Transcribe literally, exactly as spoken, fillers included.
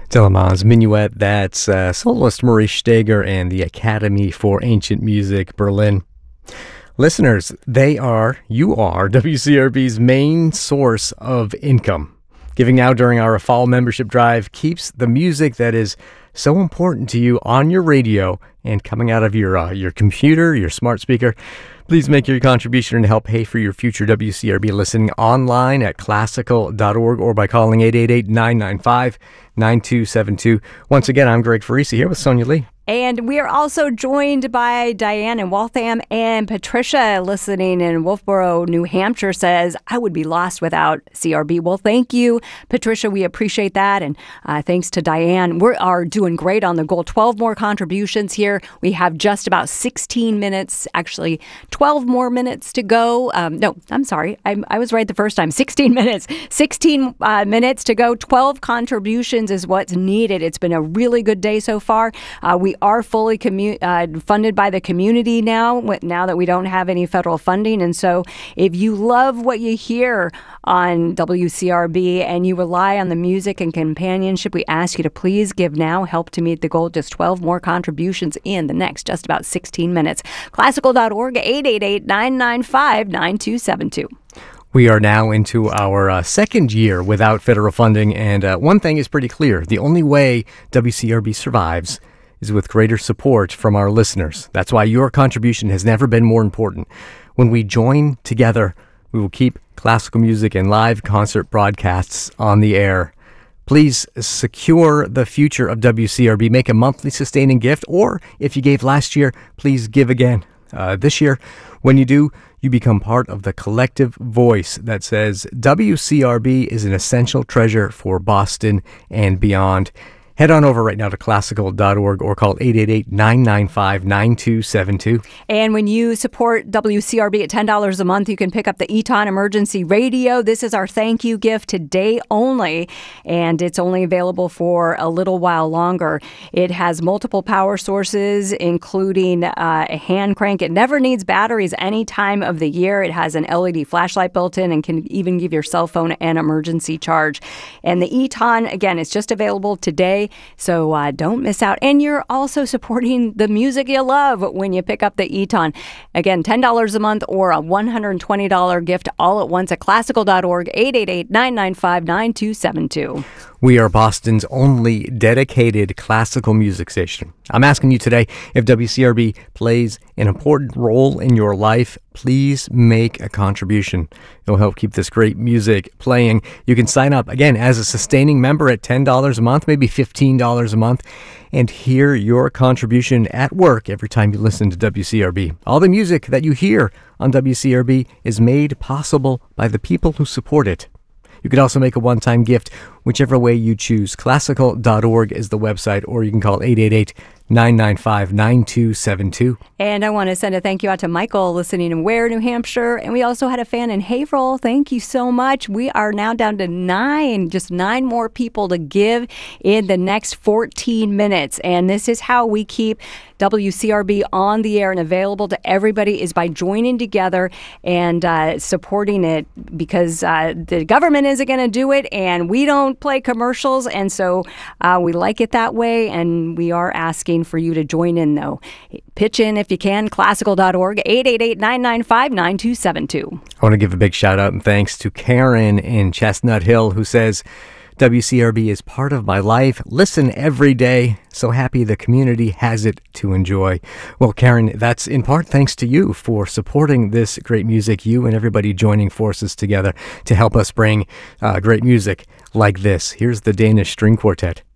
Telemann's Minuet, that's uh, soloist Maurice Steger and the Academy for Ancient Music, Berlin. Listeners, they are, you are, W C R B's main source of income. Giving out during our fall membership drive keeps the music that is so important to you on your radio and coming out of your uh, your computer, your smart speaker. Please make your contribution and help pay for your future W C R B listening online at classical dot org or by calling eight eight eight, nine nine five, nine two seven two. Once again, I'm Greg Farisi here with Sonia Lee. And we are also joined by Diane in Waltham, and Patricia listening in Wolfboro, New Hampshire says, I would be lost without C R B. Well, thank you, Patricia. We appreciate that. And uh, thanks to Diane. We are doing great on the goal. twelve more contributions here. We have just about sixteen minutes, actually twelve more minutes to go. Um, no, I'm sorry. I, I was right the first time. sixteen minutes. sixteen uh, minutes to go. twelve contributions is what's needed. It's been a really good day so far. Uh, we are fully commu- uh, funded by the community now, now that we don't have any federal funding. And so if you love what you hear on W C R B and you rely on the music and companionship, we ask you to please give now. Help to meet the goal. Just twelve more contributions in the next just about sixteen minutes. classical dot org, eight eight eight, nine nine five, nine two seven two. We are now into our uh, second year without federal funding, and uh, one thing is pretty clear. The only way W C R B survives is with greater support from our listeners. That's why your contribution has never been more important. When we join together, we will keep classical music and live concert broadcasts on the air. Please secure the future of W C R B. Make a monthly sustaining gift, or if you gave last year, please give again. Uh, this year, when you do, you become part of the collective voice that says W C R B is an essential treasure for Boston and beyond. Head on over right now to classical dot org or call eight eight eight, nine nine five, nine two seven two. And when you support W C R B at ten dollars a month, you can pick up the Eton Emergency Radio. This is our thank you gift today only, and it's only available for a little while longer. It has multiple power sources, including uh, a hand crank. It never needs batteries any time of the year. It has an L E D flashlight built in and can even give your cell phone an emergency charge. And the Eton, again, it's just available today. So uh, don't miss out. And you're also supporting the music you love when you pick up the Eton. Again, ten dollars a month or a one hundred twenty dollars gift all at once at classical dot org, eight eight eight, nine nine five, nine two seven two. We are Boston's only dedicated classical music station. I'm asking you today, if W C R B plays an important role in your life, please make a contribution. It'll help keep this great music playing. You can sign up, again, as a sustaining member at ten dollars a month, maybe fifteen dollars a month, and hear your contribution at work every time you listen to W C R B. All the music that you hear on W C R B is made possible by the people who support it. You could also make a one-time gift, whichever way you choose. classical dot org is the website, or you can call eight eight eight, nine nine five, nine two seven two. And I want to send a thank you out to Michael listening in Ware, New Hampshire. And we also had a fan in Haverhill. Thank you so much. We are now down to nine, just nine more people to give in the next fourteen minutes. And this is how we keep W C R B on the air and available to everybody, is by joining together and uh, supporting it, because uh, the government isn't going to do it and we don't play commercials. And so uh, we like it that way. And we are asking for you to join in, though. Pitch in if you can. classical dot org, eight eight eight, nine nine five, nine two seven two. I want to give a big shout out and thanks to Karen in Chestnut Hill, who says, W C R B is part of my life. Listen every day. So happy the community has it to enjoy. Well, Karen, that's in part thanks to you for supporting this great music, you and everybody joining forces together to help us bring uh, great music like this. Here's the Danish String Quartet.